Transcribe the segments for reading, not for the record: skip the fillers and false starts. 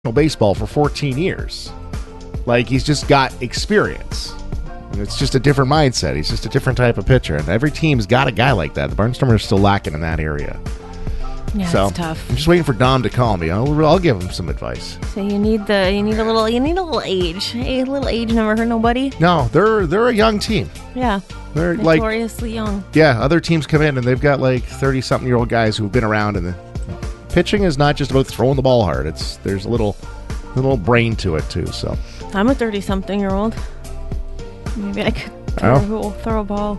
baseball for 14 years. Like, he's just got experience. And it's just a different mindset. He's just a different type of pitcher. And every team's got a guy like that. The Barnstormers are still lacking in that area. Yeah, So it's tough. I'm just waiting for Dom to call me. I'll give him some advice. So you need a little age. A little age never hurt nobody. No, they're a young team. Yeah. They're like, Notoriously young. yeah, other teams come in and they've got like 30-something-year-old guys who've been around, and the pitching is not just about throwing the ball hard. There's a little brain to it too. So I'm a 30-something-year-old. Maybe I could throw a ball.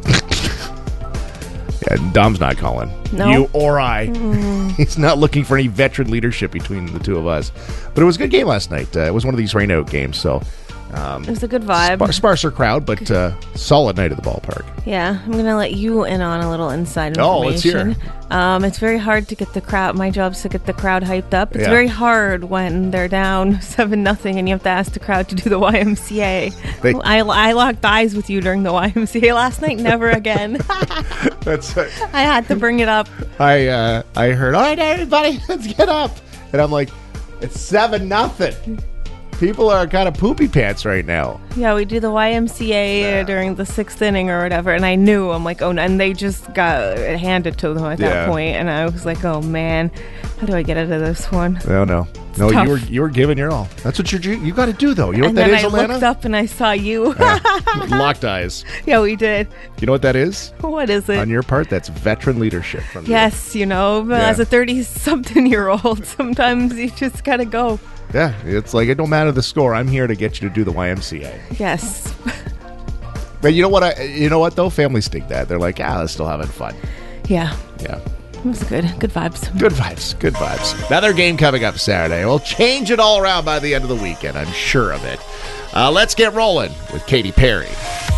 yeah, Dom's not calling. No. You or I. He's not looking for any veteran leadership between the two of us. But it was a good game last night. It was one of these rain-out games, so It was a good vibe. sparser crowd, but solid night at the ballpark. Yeah, I'm going to let you in on a little inside information. Oh, let's hear. It's very hard to get the crowd. My job's to get the crowd hyped up. It's Yeah. very hard when they're down 7-0 and you have to ask the crowd to do the YMCA. I locked eyes with you during the YMCA last night. Never again. That's I had to bring it up. I heard, all right, everybody, let's get up. And I'm like, it's 7-0. People are kind of poopy pants right now. Yeah, we do the YMCA during the 6th inning or whatever, and I knew. I'm like, oh, and they just got it handed to them at that point, and I was like, oh man, how do I get out of this one? No, tough. you were giving your all. That's what you got to do, though. You know what that is, And then I Alana? looked up and I saw you. Locked eyes. Yeah, we did. You know what that is? What is it? On your part, that's veteran leadership from you. Yes, as a 30-something-year-old, sometimes you just gotta go. Yeah, it's like, it don't matter the score. I'm here to get you to do the YMCA. Yes. But you know what though? Families dig that. They're like, they're still having fun. Yeah. Yeah. It was good. Good vibes. Good vibes. Another game coming up Saturday. We'll change it all around by the end of the weekend. I'm sure of it. Let's get rolling with Katy Perry.